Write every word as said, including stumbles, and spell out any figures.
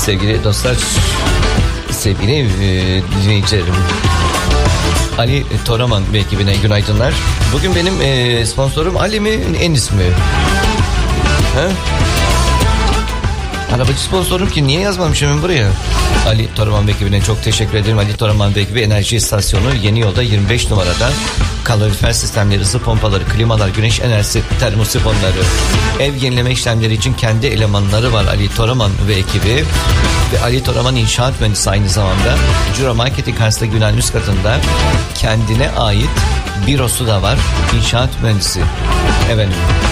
Sevgili dostlar, sevgili e, dinleyicilerim, Ali Toraman ve ekibine günaydınlar. Bugün benim e, sponsorum Ali mi, Enis mi? Ha? Arabacı sponsorum ki, niye yazmamışım buraya? Ali Toraman ve ekibine çok teşekkür ederim. Ali Toraman ve ekibi Enerji İstasyonu Yeni Yolda yirmi beş numarada. Kalorifer sistemleri, ısı pompaları, klimalar, güneş enerjisi termosifonları, ev yenileme işlemleri için kendi elemanları var Ali Toraman ve ekibi. Ve Ali Toraman inşaat mühendisi aynı zamanda. Cura Marketing karşısında Günay'ın üst katında kendine ait bürosu da var. İnşaat mühendisi. Efendim.